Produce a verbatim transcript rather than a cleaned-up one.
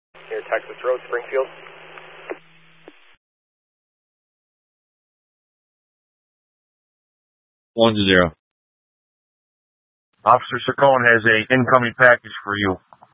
Near Texas Road, Springfield. One to zero. Officer Saccone has a incoming package for you.